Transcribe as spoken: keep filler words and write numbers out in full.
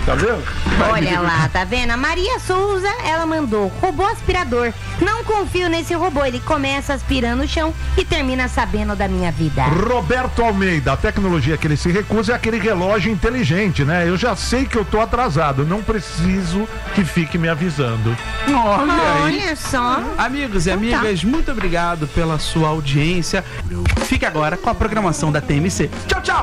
tá vendo? Olha lá, tá vendo? A Maria Souza, ela mandou robô aspirador. Não confio nesse robô, ele começa aspirando o chão e termina sabendo da minha vida. Roberto Almeida, a tecnologia que ele se recusa é aquele relógio inteligente, né? Eu já sei que eu tô atrasado, não preciso que fique me avisando. Olha aí. Olha só. Amigos e amigas, muito obrigado pela sua audiência. Fique agora com a programação da T M C. Tchau, tchau!